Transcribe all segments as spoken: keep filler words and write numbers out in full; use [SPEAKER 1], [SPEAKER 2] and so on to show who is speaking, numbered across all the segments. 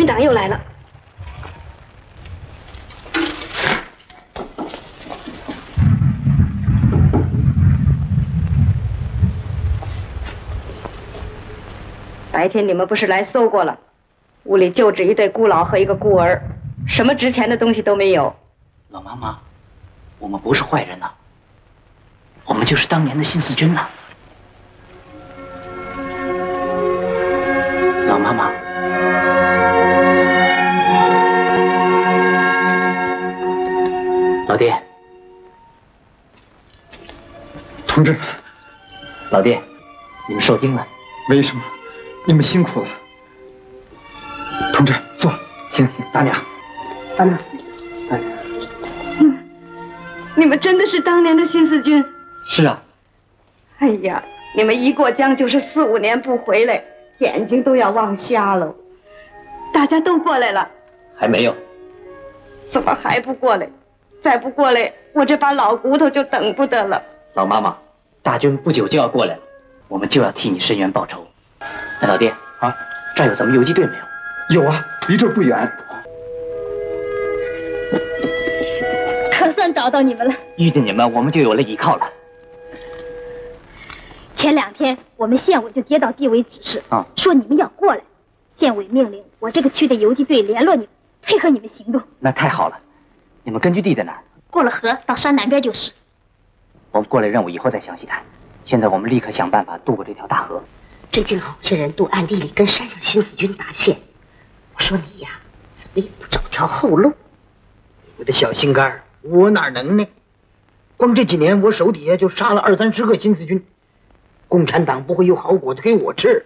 [SPEAKER 1] 民党又来了。白天你们不是来搜过了？屋里就只一对孤老和一个孤儿，什么值钱的东西都没有。
[SPEAKER 2] 老妈妈，我们不是坏人呐、啊，我们就是当年的新四军呐、啊。老妈妈，老爹，
[SPEAKER 3] 同志，
[SPEAKER 2] 老爹，你们受惊了。
[SPEAKER 3] 没什么，你们辛苦了。同志，坐。行行，大娘，大娘，大娘。
[SPEAKER 1] 嗯，你们真的是当年的新四军？
[SPEAKER 2] 是啊。
[SPEAKER 1] 哎呀，你们一过江就是四五年不回来，眼睛都要望瞎了。大家都过来了？
[SPEAKER 2] 还没有。
[SPEAKER 1] 怎么还不过来？再不过来，我这把老骨头就等不得了。
[SPEAKER 2] 老妈妈，大军不久就要过来了，我们就要替你伸冤报仇。哎，老爹啊，这儿有咱们游击队没有？
[SPEAKER 3] 有啊，离这儿不远。
[SPEAKER 4] 可算找到你们了。
[SPEAKER 2] 遇见你们，我们就有了依靠了。
[SPEAKER 4] 前两天我们县委就接到地委指示，
[SPEAKER 2] 啊，
[SPEAKER 4] 说你们要过来。县委命令我这个区的游击队联络你们，配合你们行动。
[SPEAKER 2] 那太好了。你们根据地在哪儿？
[SPEAKER 4] 过了河到山南边就是。
[SPEAKER 2] 我们过来任务以后再详细谈。现在我们立刻想办法渡过这条大河。
[SPEAKER 5] 最近好些人都暗地里跟山上新四军搭线。我说你呀，怎么也不找条后路？
[SPEAKER 6] 我的小心肝，我哪能呢？光这几年，我手底下就杀了二三十个新四军，共产党不会有好果子给我吃。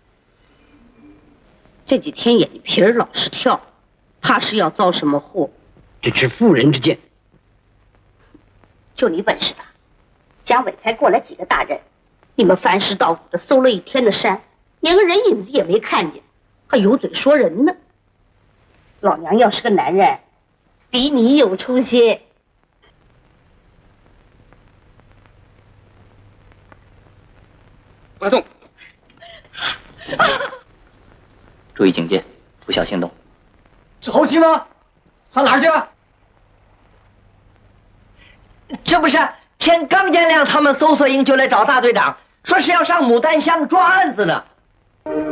[SPEAKER 5] 这几天眼皮儿老是跳，怕是要遭什么祸。
[SPEAKER 6] 这是妇人之见。
[SPEAKER 5] 就你本事大，蒋伟才过来几个大人，你们翻尸倒骨的搜了一天的山，连个人影子也没看见，还有嘴说人呢。老娘要是个男人，比你有出息。
[SPEAKER 6] 快动！
[SPEAKER 2] 注意警戒，不小心动。
[SPEAKER 6] 是侯七吗？上哪儿去啊？
[SPEAKER 7] 这不是天刚见亮，他们搜索营就来找大队长，说是要上牡丹乡抓案子呢。